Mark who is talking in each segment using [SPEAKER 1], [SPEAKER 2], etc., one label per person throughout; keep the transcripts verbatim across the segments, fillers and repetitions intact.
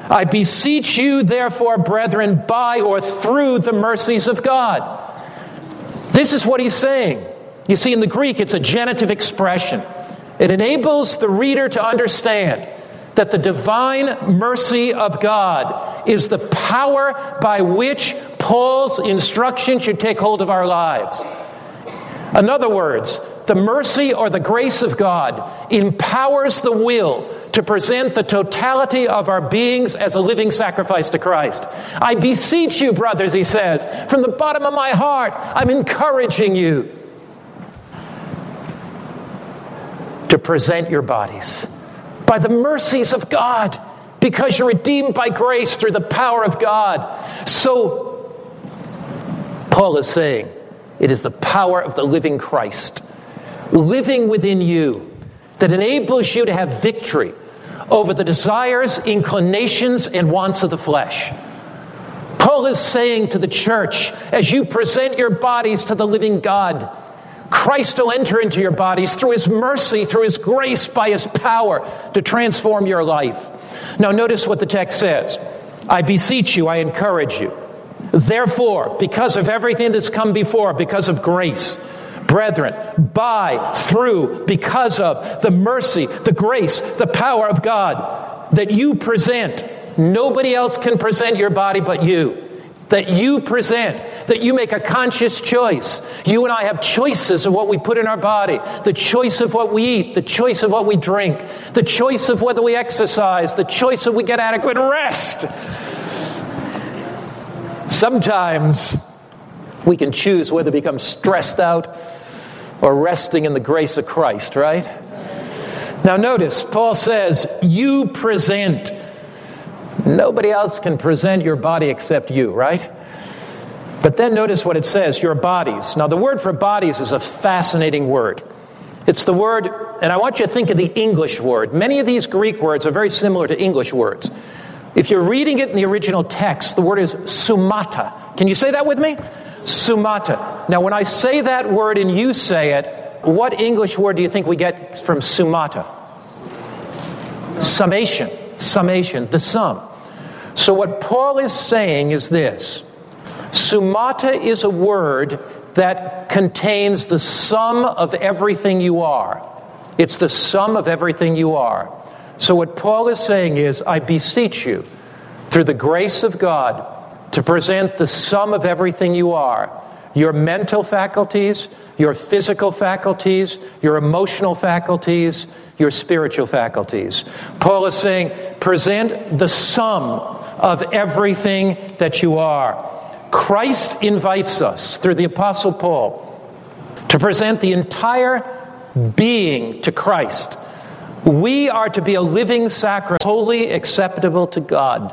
[SPEAKER 1] I beseech you, therefore, brethren, by or through the mercies of God. This is what he's saying. You see, in the Greek, it's a genitive expression. It enables the reader to understand that the divine mercy of God is the power by which Paul's instruction should take hold of our lives. In other words, the mercy or the grace of God empowers the will to present the totality of our beings as a living sacrifice to Christ. I beseech you, brothers, he says, from the bottom of my heart, I'm encouraging you to present your bodies by the mercies of God, because you're redeemed by grace through the power of God. So, Paul is saying, it is the power of the living Christ living within you that enables you to have victory over the desires, inclinations, and wants of the flesh. Paul is saying to the church, as you present your bodies to the living God, Christ will enter into your bodies through his mercy, through his grace, by his power to transform your life. Now notice what the text says. I beseech you, I encourage you. Therefore, because of everything that's come before, because of grace, brethren, by, through, because of the mercy, the grace, the power of God that you present. Nobody else can present your body but you. That you present, that you make a conscious choice. You and I have choices of what we put in our body, the choice of what we eat, the choice of what we drink, the choice of whether we exercise, the choice of we get adequate rest. Sometimes we can choose whether to become stressed out or resting in the grace of Christ, right? Now notice, Paul says, you present. Nobody else can present your body except you, right? But then notice what it says, your bodies. Now the word for bodies is a fascinating word. It's the word, and I want you to think of the English word. Many of these Greek words are very similar to English words. If you're reading it in the original text, the word is sumata. Can you say that with me? Sumata. Now when I say that word and you say it, what English word do you think we get from sumata? Summation. Summation, the sum. So what Paul is saying is this. Sumata is a word that contains the sum of everything you are. It's the sum of everything you are. So what Paul is saying is, I beseech you, through the grace of God, to present the sum of everything you are. Your mental faculties, your physical faculties, your emotional faculties, your spiritual faculties. Paul is saying, present the sum of everything that you are. Christ invites us, through the Apostle Paul, to present the entire being to Christ. We are to be a living sacrifice, wholly acceptable to God.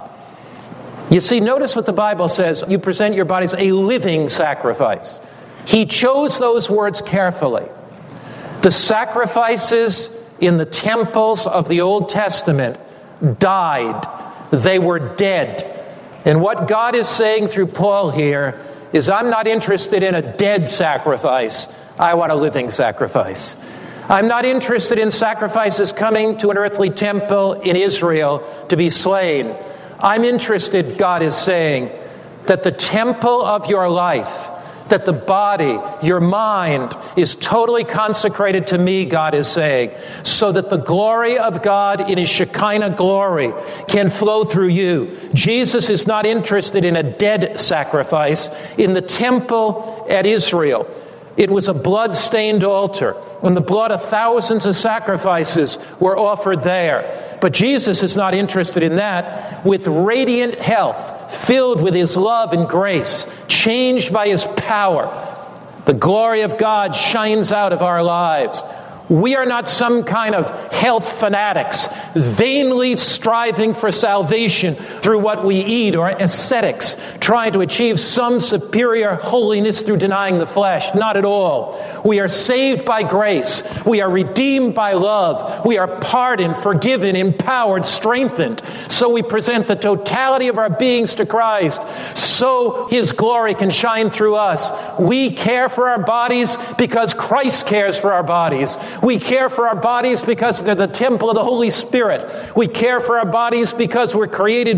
[SPEAKER 1] You see, notice what the Bible says. You present your bodies a living sacrifice. He chose those words carefully. The sacrifices in the temples of the Old Testament died. They were dead. And what God is saying through Paul here is, I'm not interested in a dead sacrifice. I want a living sacrifice. I'm not interested in sacrifices coming to an earthly temple in Israel to be slain. I'm interested, God is saying, that the temple of your life, that the body, your mind, is totally consecrated to me, God is saying, so that the glory of God in his Shekinah glory can flow through you. Jesus is not interested in a dead sacrifice. In the temple at Israel, it was a blood-stained altar, and the blood of thousands of sacrifices were offered there. But Jesus is not interested in that. With radiant health, filled with his love and grace, changed by his power, the glory of God shines out of our lives. We are not some kind of health fanatics, vainly striving for salvation through what we eat, or ascetics, trying to achieve some superior holiness through denying the flesh. Not at all. We are saved by grace. We are redeemed by love. We are pardoned, forgiven, empowered, strengthened. So we present the totality of our beings to Christ, so his glory can shine through us. We care for our bodies because Christ cares for our bodies. We care for our bodies because they're the temple of the Holy Spirit. We care for our bodies because we're created